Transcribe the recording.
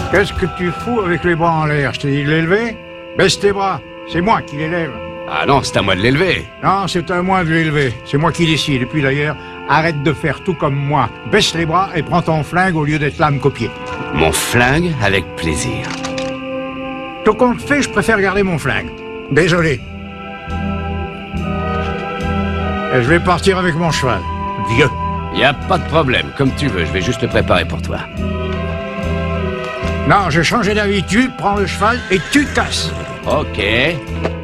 Qu'est-ce que tu fous avec les bras en l'air? Je t'ai dit de l'élever? Baisse tes bras, c'est moi qui l'élève. Ah non, c'est à moi de l'élever. Non, c'est à moi de l'élever, c'est moi qui décide. Et puis d'ailleurs, arrête de faire tout comme moi. Baisse les bras et prends ton flingue au lieu d'être là à me copier. Mon flingue, avec plaisir. Tout compte fait, je préfère garder mon flingue. Désolé. Et je vais partir avec mon cheval. Vieux. Y a pas de problème, comme tu veux, je vais juste le préparer pour toi. Non, j'ai changé d'avis. Tu prends le cheval et tu te casses. Ok.